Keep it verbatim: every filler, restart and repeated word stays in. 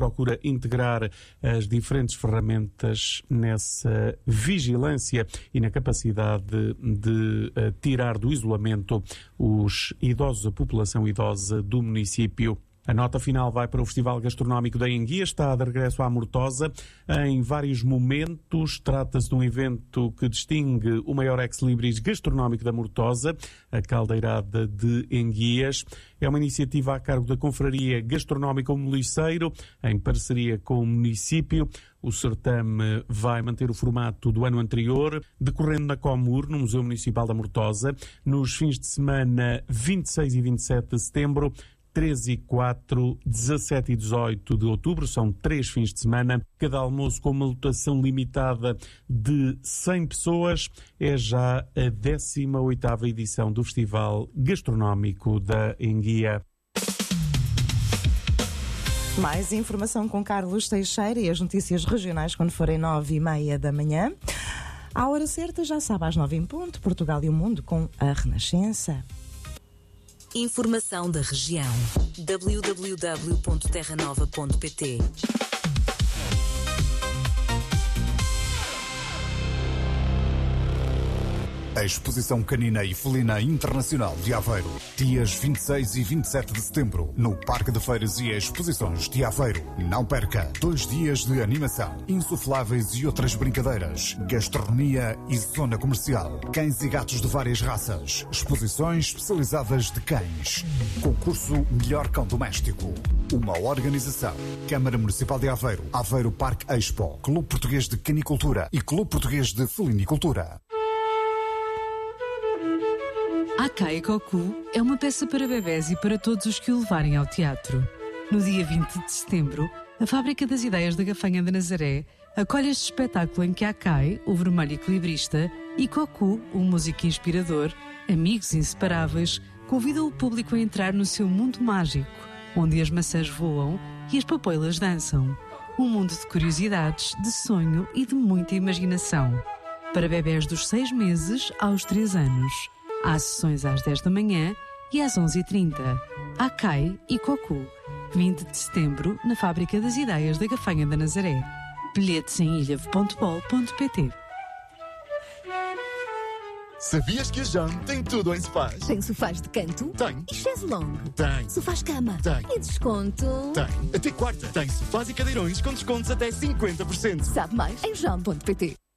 procura integrar as diferentes ferramentas nessa vigilância e na capacidade de, de uh, tirar do isolamento os idosos, a população idosa do município. A nota final vai para o Festival Gastronómico da Enguia, está de regresso à Mortosa em vários momentos. Trata-se de um evento que distingue o maior ex-libris gastronómico da Mortosa, a Caldeirada de Enguias. É uma iniciativa a cargo da Confraria Gastronómica Moliceiro, em parceria com o município. O certame vai manter o formato do ano anterior, decorrendo na Comur, no Museu Municipal da Mortosa, nos fins de semana vinte e seis e vinte e sete de setembro, treze e quatro, dezassete e dezoito de outubro, são três fins de semana, cada almoço com uma lotação limitada de cem pessoas. É já a décima oitava edição do Festival Gastronómico da Enguia. Mais informação com Carlos Teixeira e as notícias regionais quando forem nove e meia da manhã. À hora certa, já sabe, às nove em ponto, Portugal e o Mundo com a Renascença. Informação da região. w w w ponto terra nova ponto p t A Exposição Canina e Felina Internacional de Aveiro. Dias vinte e seis e vinte e sete de setembro, no Parque de Feiras e Exposições de Aveiro. Não perca dois dias de animação, insufláveis e outras brincadeiras, gastronomia e zona comercial. Cães e gatos de várias raças. Exposições especializadas de cães. Concurso Melhor Cão Doméstico. Uma organização. Câmara Municipal de Aveiro, Aveiro Parque Expo, Clube Português de Canicultura e Clube Português de Felinicultura. Akai Koku é uma peça para bebés e para todos os que o levarem ao teatro. No dia vinte de setembro, a Fábrica das Ideias da Gafanha de Nazaré acolhe este espetáculo em que Akai, o vermelho equilibrista, e Koku, o músico inspirador, amigos inseparáveis, convidam o público a entrar no seu mundo mágico, onde as maçãs voam e as papoilas dançam. Um mundo de curiosidades, de sonho e de muita imaginação. Para bebés dos seis meses aos três anos. Há sessões às dez da manhã e às onze e trinta. Akai e Koku. vinte de setembro, na Fábrica das Ideias da Gafanha da Nazaré. Bilhetes em ilhavo ponto bol ponto p t. Sabias que a Jam tem tudo em sofás? Tem sofás de canto? Tem. E chaise longue? Tem. Sofás cama? Tem. E desconto? Tem. Até quarta. Tem sofás e cadeirões com descontos até cinquenta por cento. Sabe mais em jam ponto p t.